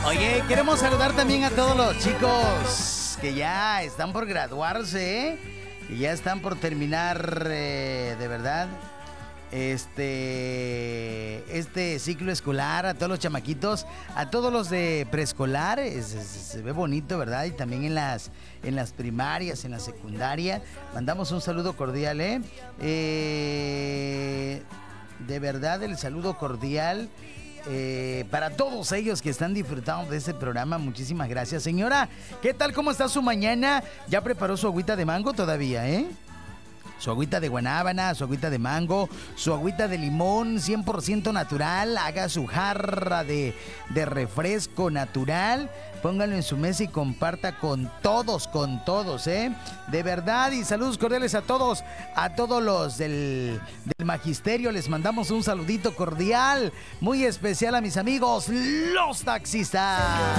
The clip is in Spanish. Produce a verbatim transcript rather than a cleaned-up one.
Oye, queremos saludar también a todos los chicos que ya están por graduarse, ¿eh? Y ya están por terminar, eh, de verdad, este, este ciclo escolar, a todos los chamaquitos, a todos los de preescolar, es- es- se ve bonito, ¿verdad? Y también en las, en las primarias, en la secundaria. Mandamos un saludo cordial, ¿eh? Eh, de verdad, el saludo cordial. Eh, para todos ellos que están disfrutando de este programa, muchísimas gracias. Señora, ¿qué tal? ¿Cómo está su mañana? ¿Ya preparó su agüita de mango todavía, eh? Su agüita de guanábana, su agüita de mango, su agüita de limón cien por ciento natural. Haga su jarra de, de refresco natural. Póngalo en su mesa y comparta con todos, con todos, ¿eh? De verdad, y saludos cordiales a todos, a todos los del, del magisterio. Les mandamos un saludito cordial, muy especial a mis amigos, los taxistas.